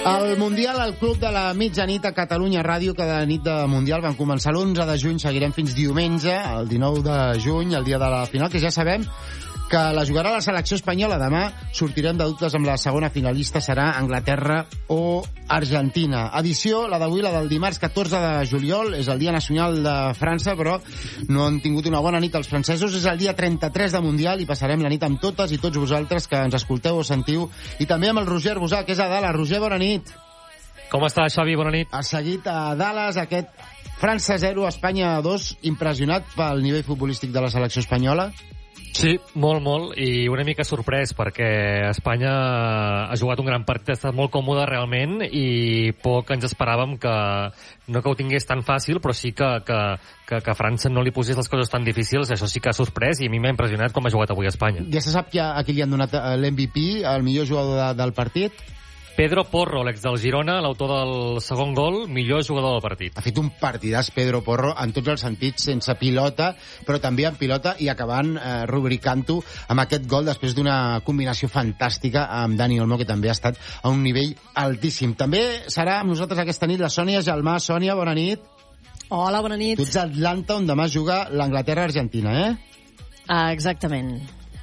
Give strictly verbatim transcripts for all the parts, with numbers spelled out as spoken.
El Mundial, el club de la mitjanit a Catalunya Ràdio, cada nit de Mundial van començar l'onze de juny, seguirem fins diumenge, el dinou de juny, el dia de la final, que ja sabem que la jugarà la selecció espanyola. Demà sortirem de dubtes amb la segona finalista, serà Anglaterra o Argentina. Edició, la d'avui, la del dimarts catorze de juliol, és el Dia Nacional de França, però no han tingut una bona nit els francesos. És el dia trenta-tres de Mundial i passarem la nit amb totes i tots vosaltres que ens escolteu o sentiu, i també amb el Roger Busà, que és a Dallas. Roger, bona nit. Com està, Xavi? Bona nit. Ha seguit a Dallas aquest França zero, Espanya dos, impressionat pel nivell futbolístic de la selecció espanyola? Sí, molt, molt, i una mica sorprès, perquè Espanya ha jugat un gran partit, ha estat molt còmode realment, i poc ens esperàvem que, no que ho tingués tan fàcil, però sí que, que, que, que França no li posés les coses tan difícils. Això sí que ha sorprès, i a mi m'ha impressionat com ha jugat avui a Espanya. Ja se sap que a qui li han donat l'M V P, el millor jugador de, del partit? Pedro Porro, l'ex del Girona, l'autor del segon gol, millor jugador del partit. Ha fet un partidàs Pedro Porro en tots els sentits, sense pilota, però també amb pilota, i acabant eh, rubricant-ho amb aquest gol després d'una combinació fantàstica amb Dani Olmo, que també ha estat a un nivell altíssim. També serà amb nosaltres aquesta nit la Sònia Gelmà. Sònia, bona nit. Hola, bona nit. Tu ets a Atlanta, on demà juga l'Anglaterra-Argentina, eh? Ah, exactament.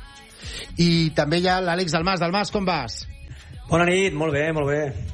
I també hi ha l'Àlex Dalmas. Dalmas, com vas? Bona nit, molt bé, molt bé.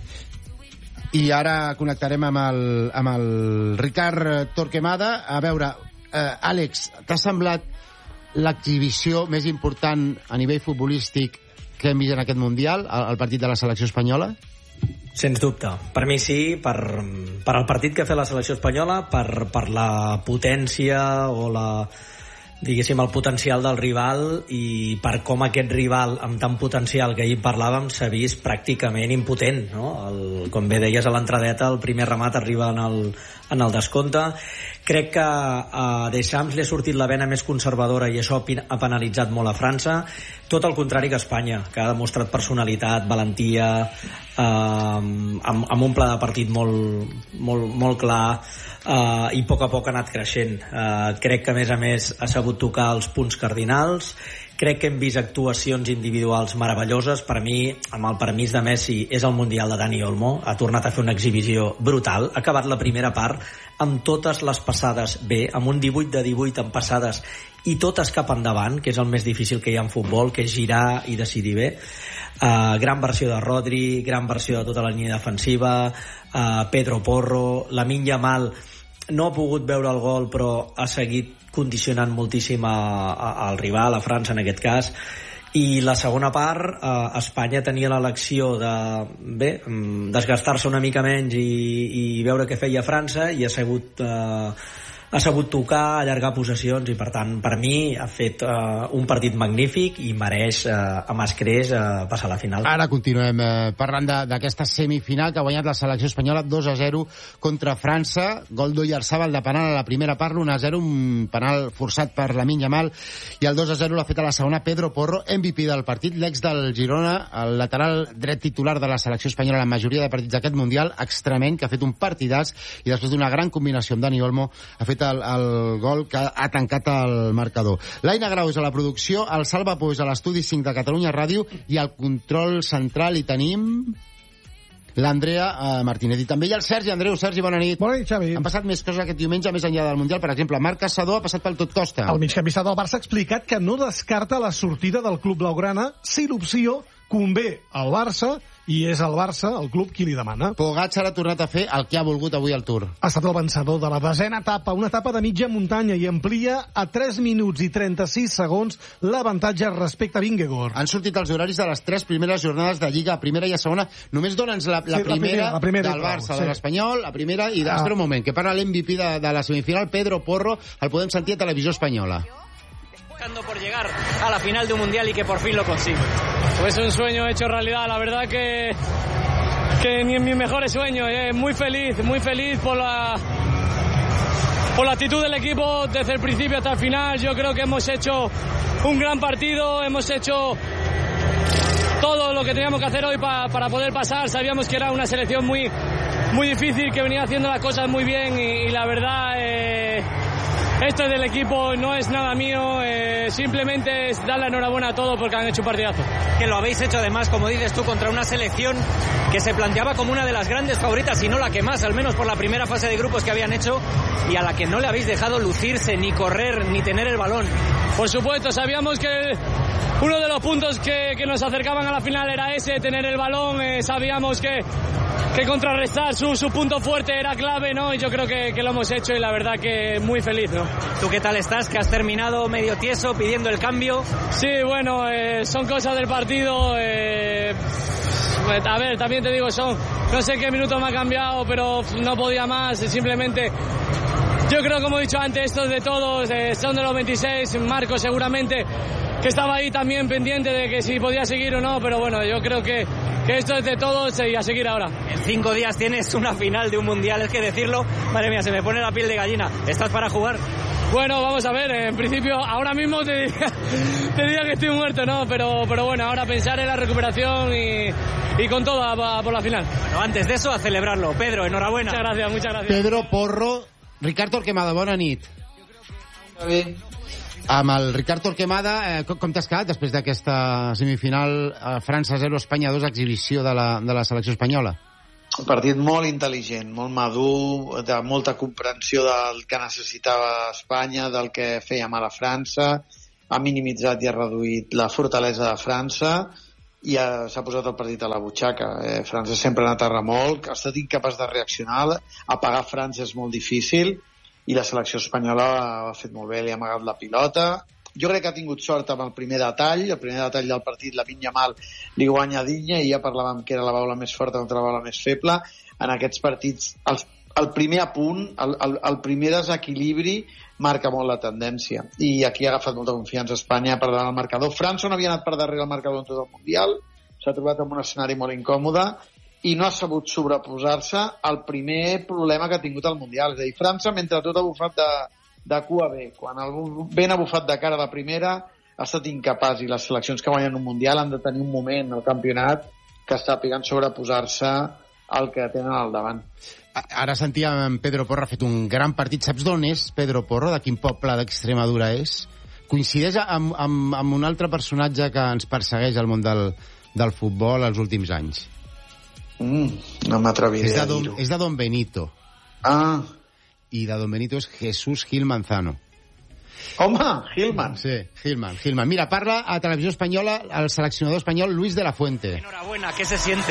I ara connectarem amb el, amb el Ricard Torquemada. A veure, eh, Àlex, t'ha semblat l'exhibició més important a nivell futbolístic que hem vist en aquest Mundial, el, el partit de la selecció espanyola? Sens dubte. Per mi sí, per, per el partit que ha fet la selecció espanyola, per, per la potència o la... diguéssim, el potencial del rival, i per com aquest rival amb tant potencial que ahir parlàvem s'ha vist pràcticament impotent, no? El, com bé deies a l'entradeta, el primer remat arriba en el, en el descompte. Crec que a Deschamps li ha sortit la vena més conservadora i això ha penalitzat molt a França, tot el contrari que Espanya, que ha demostrat personalitat, valentia, eh, amb, amb un pla de partit molt, molt, molt clar, eh, i a poc a poc ha anat creixent. Eh, crec que a més a més ha sabut tocar els punts cardinals. Crec que hem vist actuacions individuals meravelloses. Per mi, amb el permís de Messi, és el Mundial de Dani Olmo. Ha tornat a fer una exhibició brutal. Ha acabat la primera part amb totes les passades bé, amb un divuit de divuit en passades, i totes cap endavant, que és el més difícil que hi ha en futbol, que és girar i decidir bé. Uh, gran versió de Rodri, gran versió de tota la línia defensiva, uh, Pedro Porro, Lamine Yamal no ha pogut veure el gol, però ha seguit condicionant moltíssim a, a, al rival, a França en aquest cas. I la segona part, eh, Espanya tenia l'elecció de, bé, desgastar-se una mica menys i, i veure què feia França, i ha sabut, eh, ha sabut tocar, allargar possessions, i per tant, per mi ha fet eh, un partit magnífic i mereix eh, amb escreix eh, passar a la final. Ara continuem eh, parlant d'aquesta semifinal que ha guanyat la selecció espanyola dos a zero contra França. Gol d'Oyarzabal de penal a la primera part, l'u a zero, un penal forçat per Lamine Yamal, i el dos a zero l'ha fet a la segona Pedro Porro, M V P del partit, l'ex del Girona, el lateral dret titular de la selecció espanyola en la majoria de partits d'aquest Mundial, extremeny, que ha fet un partidàs, i després d'una gran combinació amb Dani Olmo ha fet el, el gol que ha tancat el marcador. L'Aina Grau és a la producció, el Salva Pou és a l'estudi cinc de Catalunya Ràdio, i al control central hi tenim l'Andrea eh, Martínez. I també hi ha el Sergi. Andreu, Sergi, bona nit. Bona nit, Xavi. Han passat més coses aquest diumenge més enllà del Mundial. Per exemple, Marc Caçador ha passat pel tot costa. El migcampista del Barça ha explicat que no descarta la sortida del club blaugrana si l'opció convé al Barça, i és el Barça, el club, qui li demana. Pogacar ha tornat a fer el que ha volgut avui al Tour. Ha estat el vencedor de la desena etapa, una etapa de mitja muntanya, i amplia a tres minuts i trenta-sis segons l'avantatge respecte a Vingegaard. Han sortit els horaris de les tres primeres jornades de Lliga, a primera i a segona. Només dona'ns la, la, sí, primera, la, primera, la primera del Barça, sí. De l'Espanyol, la primera, i ah. espera un moment, que parla l'M V P de, de la semifinal, Pedro Porro, el podem sentir a Televisió Espanyola. Por llegar a la final de un mundial y que por fin lo consigue. Pues un sueño hecho realidad, la verdad que que ni en mis mejores sueños, eh. muy feliz, muy feliz por la por la actitud del equipo desde el principio hasta el final. Yo creo que hemos hecho un gran partido, hemos hecho todo lo que teníamos que hacer hoy pa, para poder pasar. Sabíamos que era una selección muy muy difícil, que venía haciendo las cosas muy bien, y, y la verdad eh, esto es del equipo, no es nada mío, eh, simplemente es dar la enhorabuena a todos porque han hecho un partidazo. Que lo habéis hecho además, como dices tú, contra una selección que se planteaba como una de las grandes favoritas, y no la que más, al menos por la primera fase de grupos que habían hecho, y a la que no le habéis dejado lucirse, ni correr, ni tener el balón. Por supuesto, sabíamos que uno de los puntos que, que nos acercaban a la final era ese, tener el balón, eh, sabíamos que, que contrarrestar su, su punto fuerte era clave, ¿no? Y yo creo que, que lo hemos hecho y la verdad que muy feliz, ¿no? ¿Tú qué tal estás? Que has terminado medio tieso pidiendo el cambio. Sí, bueno, eh, son cosas del partido. Eh, a ver, también te digo, son no sé qué minuto me ha cambiado, pero no podía más, simplemente. Yo creo, como he dicho antes, esto es de todos, eh, son de los veintiséis, Marco seguramente, que estaba ahí también pendiente de que si podía seguir o no, pero bueno, yo creo que, que esto es de todos y a seguir ahora. En cinco días tienes una final de un mundial, es que decirlo, madre mía, se me pone la piel de gallina. ¿Estás para jugar? Bueno, vamos a ver, en principio, ahora mismo te diría, te diría que estoy muerto, ¿no? Pero, pero bueno, ahora pensar en la recuperación y, y con todo a, a por la final. Bueno, antes de eso, a celebrarlo. Pedro, enhorabuena. Muchas gracias, muchas gracias. Pedro Porro, Ricard Torquemada, bona nit. Molt bé. Amb el Ricard Torquemada, eh, com, com t'has quedat després d'aquesta semifinal eh, França zero, Espanya dos, exhibició de la, de la selecció espanyola? Un partit molt intel·ligent, molt madur, de molta comprensió del que necessitava Espanya, del que feia mal a França, ha minimitzat i ha reduït la fortalesa de França i ha, s'ha posat el partit a la butxaca. Eh, França sempre ha anat a remolc, ha estat incapaç de reaccionar, apagar França és molt difícil, i la selecció espanyola ho ha fet molt bé, li ha amagat la pilota. Jo crec que ha tingut sort amb el primer detall, el primer detall del partit, Lamine Yamal li guanya Digne, i ja parlàvem que era la baula més forta contra la baula més feble. En aquests partits, el, el primer apunt, el, el, el primer desequilibri marca molt la tendència, i aquí ha agafat molta confiança Espanya per davant el marcador. França no havia anat per darrere el marcador en tot el Mundial, s'ha trobat en un escenari molt incòmode i no ha sabut sobreposar-se al primer problema que ha tingut el Mundial. És a dir, França, mentre tot ha bufat de, de cua bé, quan el vent ha bufat de cara a la primera, ha estat incapaç, i les seleccions que guanyen un Mundial han de tenir un moment al campionat que sàpiguen sobreposar-se al que tenen al davant. Ara sentíem Pedro Porro ha fet un gran partit. Saps d'on és Pedro Porro? De quin poble d'Extremadura és? Coincideix amb, amb, amb un altre personatge que ens persegueix al món del, del futbol els últims anys. Mm, no m'atreviré a don, dir-ho. És de Don Benito. Ah. I de Don Benito és Jesús Gil Manzano. Home, Gilman. Sí, Gilman, Gilman. Mira, parla a Televisió Espanyola el seleccionador espanyol Luis de la Fuente. Enhorabuena, ¿qué se siente?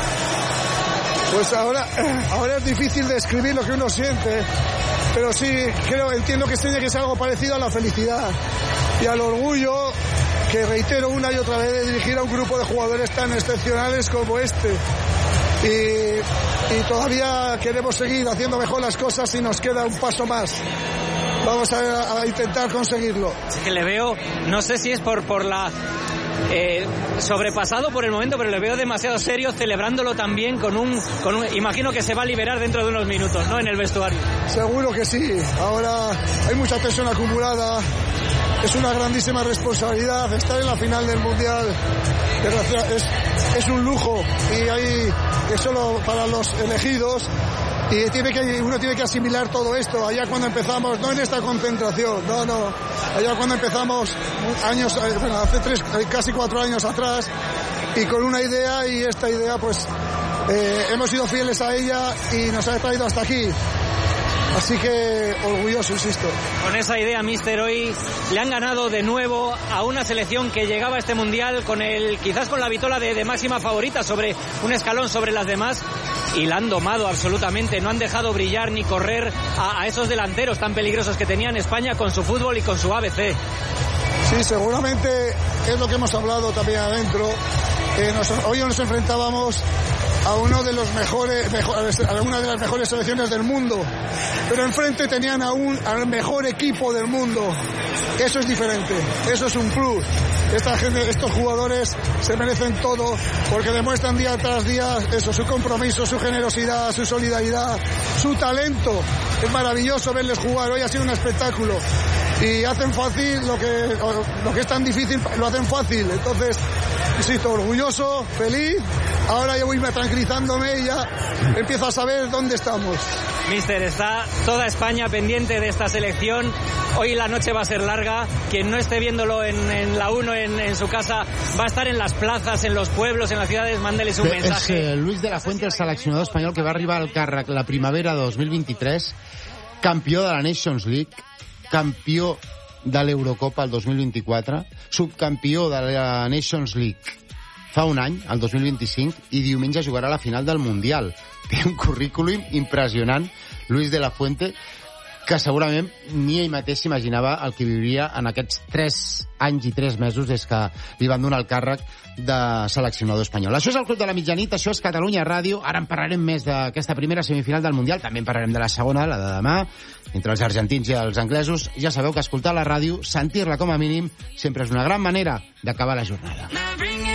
Pues ahora, ahora es difícil describir lo que uno siente, pero sí, creo, entiendo que tiene que ser algo parecido a la felicidad y al orgullo que reitero una y otra vez de dirigir a un grupo de jugadores tan excepcionales como este. Y, y todavía queremos seguir haciendo mejor las cosas y nos queda un paso más. Vamos a, a intentar conseguirlo. Es que le veo, no sé si es por, por la... Eh, sobrepasado por el momento, pero le veo demasiado serio, celebrándolo también con un, con un... Imagino que se va a liberar dentro de unos minutos, ¿no?, en el vestuario. Seguro que sí. Ahora hay mucha tensión acumulada. Es una grandísima responsabilidad estar en la final del Mundial. Es, es un lujo y hay, es solo para los elegidos. Y tiene que, uno tiene que asimilar todo esto. Allá cuando empezamos, no en esta concentración, no, no. Allá cuando empezamos, años, bueno, hace tres, casi cuatro años atrás, y con una idea, y esta idea, pues, eh, hemos sido fieles a ella y nos ha traído hasta aquí. Así que orgulloso, insisto. Con esa idea, míster, hoy le han ganado de nuevo a una selección que llegaba a este Mundial con el, quizás con la vitola de, de máxima favorita, sobre un escalón sobre las demás, y la han domado absolutamente. No han dejado brillar ni correr a, a esos delanteros tan peligrosos que tenían España con su fútbol y con su A B C. Sí, seguramente es lo que hemos hablado también adentro. Eh, nos, hoy nos enfrentábamos a uno de los mejores, mejores, a una de las mejores selecciones del mundo, pero enfrente tenían a un, al mejor equipo del mundo. Eso es diferente, eso es un plus. Esta gente, estos jugadores se merecen todo porque demuestran día tras día eso, su compromiso, su generosidad, su solidaridad, su talento. Es maravilloso verles jugar. Hoy ha sido un espectáculo y hacen fácil lo que, lo que es tan difícil, lo hacen fácil. Entonces, insisto, orgulloso, feliz ahora yo voy tranquilizándome y ya empiezo a saber dónde estamos. Mister, está toda España pendiente de esta selección. Hoy la noche va a ser larga. Quien no esté viéndolo en, en la uno, en, en su casa, va a estar en las plazas, en los pueblos, en las ciudades. Mándeles un mensaje. És eh, Luis de la Fuente, el seleccionador espanyol que va arribar al càrrec la primavera de dos mil vint-i-tres, campió de la Nations League, campió de l'Eurocopa el dos mil vint-i-quatre, subcampió de la Nations League fa un any, el dos mil vint-i-cinc, i diumenge jugarà a la final del Mundial. Té un currículum impressionant, Luis de la Fuente, que segurament ni ell mateix s'imaginava el que viuria en aquests tres anys i tres mesos des que li van donar el càrrec de seleccionador espanyol. Això és el Club de la Mitjanit, això és Catalunya Ràdio. Ara en parlarem més d'aquesta primera semifinal del Mundial, també en parlarem de la segona, la de demà, entre els argentins i els anglesos. Ja sabeu que escoltar la ràdio, sentir-la com a mínim, sempre és una gran manera d'acabar la jornada.